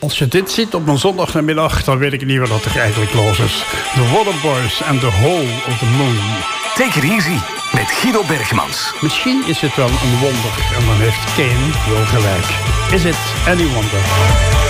Als je dit ziet op een zondagnamiddag, dan weet ik niet wat er eigenlijk los is. The Waterboys and the Hole of the Moon. Take it easy met Guido Bergmans. Misschien is het wel een wonder en dan heeft Kane wel gelijk. Is it any wonder?